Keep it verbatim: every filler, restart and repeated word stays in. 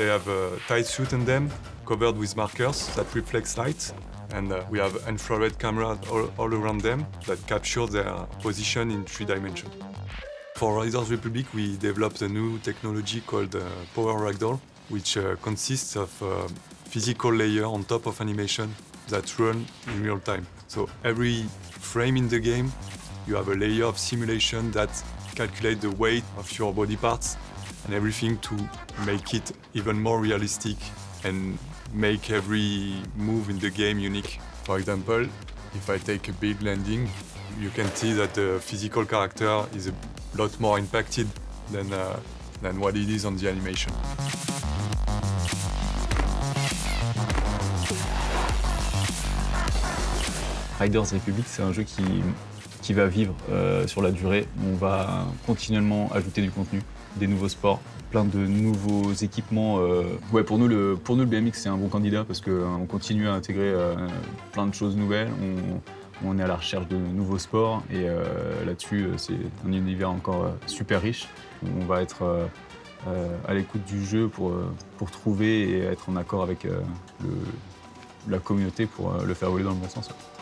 They have a tight suit on them, covered with markers that reflects light. And uh, we have infrared cameras all, all around them that capture their position in three dimensions. For Riders Republic, we developed a new technology called uh, Power Ragdoll, which uh, consists of a physical layer on top of animation that run in real time. So every frame in the game, you have a layer of simulation that calculates the weight of your body parts and everything to make it even more realistic and make every move in the game unique. For example, if I take a big landing, you can see that the physical character is a lot more impacted than, uh, than what it is on the animation. Riders Republic, c'est un jeu qui, qui va vivre euh, sur la durée. On va continuellement ajouter du contenu, des nouveaux sports, plein de nouveaux équipements. Euh... Ouais, pour nous, le, pour nous, le B M X, c'est un bon candidat parce qu'on continue à intégrer euh, plein de choses nouvelles. On, on est à la recherche de nouveaux sports et euh, là-dessus, c'est un univers encore euh, super riche. On va être euh, euh, à l'écoute du jeu pour, euh, pour trouver et être en accord avec euh, le, la communauté pour euh, le faire évoluer dans le bon sens. Ouais.